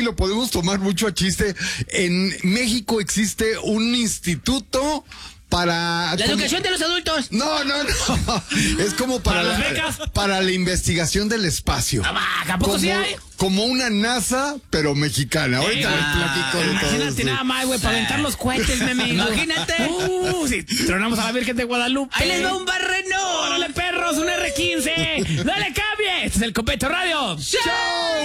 lo podemos tomar mucho a chiste. En México existe un instituto para... La educación de los adultos. No. Es como para las becas. Para la investigación del espacio. ¿A poco sí hay? Como una NASA, pero mexicana. Ahorita les platico de todo. Imagínate nada más, güey, para aventar los cohetes, meme. Imagínate. Sí, tronamos a la Virgen de Guadalupe. ¡Ahí les va un barreno! ¡Órale, perros! ¡Un R15! ¡Dale, cambie! Este es el Copeto Radio. ¡Show!